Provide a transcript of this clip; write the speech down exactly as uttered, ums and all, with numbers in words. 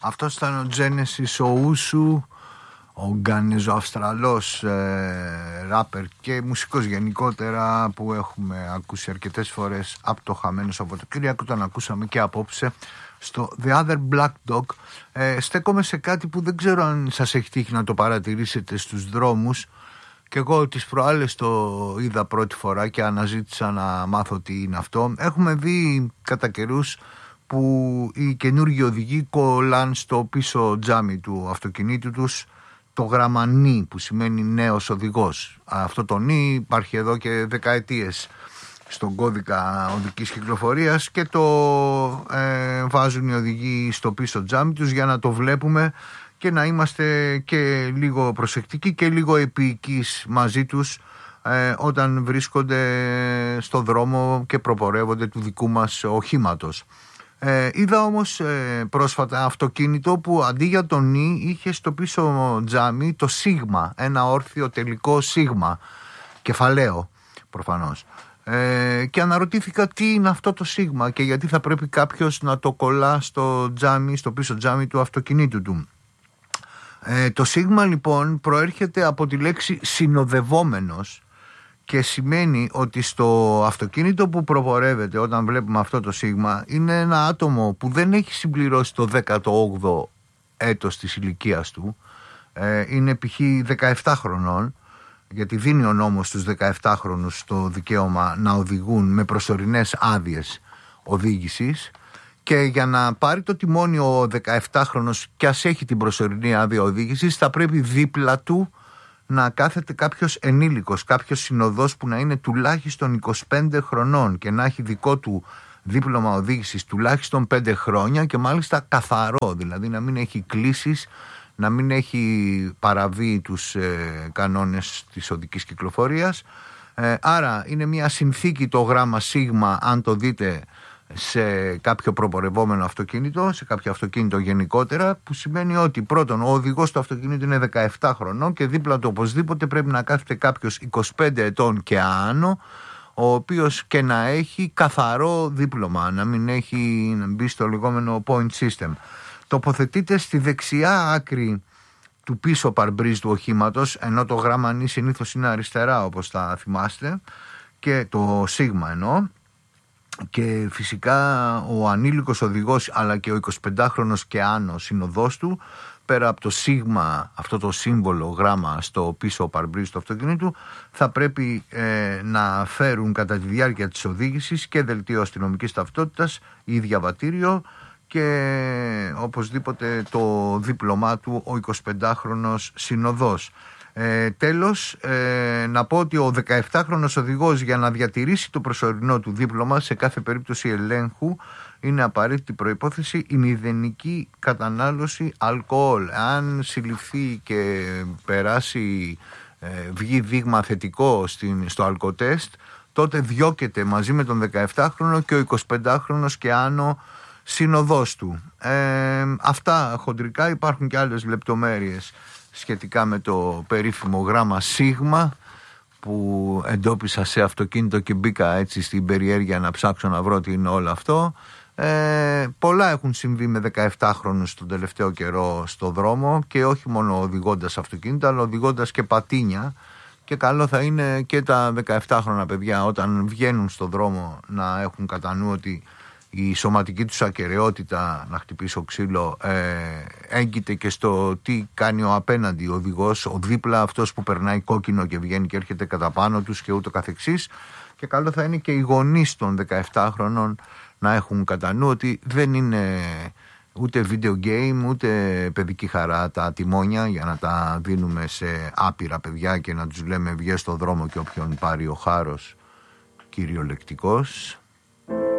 Αυτός ήταν ο Genesis, ο Ούσου, ο Γκανεζοαυστραλός ε, ράπερ και μουσικός γενικότερα, που έχουμε ακούσει αρκετές φορές από το Χαμένο Σαββατοκύριακο. Τον ακούσαμε και απόψε στο The Other Black Dog. ε, Στέκομαι σε κάτι που δεν ξέρω αν σας έχει τύχει να το παρατηρήσετε στους δρόμους. Και εγώ τις προάλλες το είδα πρώτη φορά και αναζήτησα να μάθω τι είναι αυτό. Έχουμε δει κατά καιρούς που οι καινούργιοι οδηγοί κολλάν στο πίσω τζάμι του αυτοκινήτου τους το γράμμα νι, που σημαίνει νέος οδηγός. Αυτό το νι υπάρχει εδώ και δεκαετίες στον κώδικα οδικής κυκλοφορίας και το ε, βάζουν οι οδηγοί στο πίσω τζάμι τους για να το βλέπουμε και να είμαστε και λίγο προσεκτικοί και λίγο επίοικείς μαζί τους ε, όταν βρίσκονται στο δρόμο και προπορεύονται του δικού μας οχήματος. Ε, είδα όμως ε, πρόσφατα αυτοκίνητο που αντί για το νι είχε στο πίσω τζάμι το σίγμα, ένα όρθιο τελικό σίγμα, κεφαλαίο προφανώς. Ε, και αναρωτήθηκα τι είναι αυτό το σίγμα και γιατί θα πρέπει κάποιος να το κολλά στο τζάμι, στο πίσω τζάμι του αυτοκινήτου του. Ε, το σίγμα λοιπόν προέρχεται από τη λέξη συνοδευόμενος και σημαίνει ότι στο αυτοκίνητο που προπορεύεται, όταν βλέπουμε αυτό το σίγμα, είναι ένα άτομο που δεν έχει συμπληρώσει το δέκατο όγδοο έτος της ηλικίας του. ε, είναι π.χ. δεκαεπτά χρονών, γιατί δίνει ο νόμος στους δεκαεπτάχρονους το δικαίωμα να οδηγούν με προσωρινές άδειες οδήγησης. Και για να πάρει το τιμόνι ο δεκαεπτάχρονος και ας έχει την προσωρινή άδεια οδήγησης, θα πρέπει δίπλα του να κάθεται κάποιος ενήλικος, κάποιος συνοδός που να είναι τουλάχιστον είκοσι πέντε χρονών και να έχει δικό του δίπλωμα οδήγησης τουλάχιστον πέντε χρόνια και μάλιστα καθαρό, δηλαδή να μην έχει κλήσεις, να μην έχει παραβεί τους ε, κανόνες της οδικής κυκλοφορίας. Ε, άρα είναι μια συνθήκη το γράμμα σίγμα, αν το δείτε σε κάποιο προπορευόμενο αυτοκίνητο, σε κάποιο αυτοκίνητο γενικότερα, που σημαίνει ότι πρώτον ο οδηγός του αυτοκίνητου είναι δεκαεπτά χρονών και δίπλα του οπωσδήποτε πρέπει να κάθεται κάποιος είκοσι πέντε ετών και άνω, ο οποίος και να έχει καθαρό δίπλωμα, να μην έχει να μπει στο λεγόμενο point system. Τοποθετείται στη δεξιά άκρη του πίσω παρμπρίζ του οχήματος, ενώ το γράμμα νι συνήθως είναι αριστερά, όπως θα θυμάστε, και το σίγμα εννοώ. Και φυσικά ο ανήλικος οδηγός αλλά και ο εικοσιπεντάχρονος και άνω συνοδός του, πέρα από το σίγμα, αυτό το σύμβολο γράμμα στο πίσω παρμπρίζ του αυτοκινήτου, θα πρέπει ε, να φέρουν κατά τη διάρκεια της οδήγησης και δελτίο αστυνομικής ταυτότητας ή διαβατήριο και οπωσδήποτε το δίπλωμά του ο εικοσιπεντάχρονος συνοδός. Ε, τέλος, ε, να πω ότι ο δεκαεπτάχρονος οδηγός, για να διατηρήσει το προσωρινό του δίπλωμα σε κάθε περίπτωση ελέγχου, είναι απαραίτητη προϋπόθεση η μηδενική κατανάλωση αλκοόλ. Αν συλληφθεί και περάσει, ε, βγει δείγμα θετικό στην, στο αλκοτέστ, τότε διώκεται μαζί με τον δεκαεπτάχρονο και ο εικοσιπεντάχρονος και άνω συνοδός του. Ε, αυτά χοντρικά, υπάρχουν και άλλες λεπτομέρειες σχετικά με το περίφημο γράμμα σίγμα που εντόπισα σε αυτοκίνητο και μπήκα έτσι στην περιέργεια να ψάξω να βρω τι είναι όλο αυτό. Ε, πολλά έχουν συμβεί με δεκαεπτάχρονους τον τελευταίο καιρό στο δρόμο και όχι μόνο οδηγώντας αυτοκίνητα αλλά οδηγώντας και πατίνια, και καλό θα είναι και τα δεκαεπτάχρονα παιδιά όταν βγαίνουν στο δρόμο να έχουν κατά νου ότι η σωματική τους ακεραιότητα, να χτυπήσω ξύλο, ε, έγκυται και στο τι κάνει ο απέναντι οδηγός, ο δίπλα, αυτός που περνάει κόκκινο και βγαίνει και έρχεται κατά πάνω τους και ούτω καθεξής. Και καλό θα είναι και οι γονείς των δεκαεπτάχρονων να έχουν κατά νου ότι δεν είναι ούτε video game ούτε παιδική χαρά τα τιμόνια για να τα δίνουμε σε άπειρα παιδιά και να τους λέμε βγες στο δρόμο και όποιον πάρει ο χάρος κυριολεκτικός.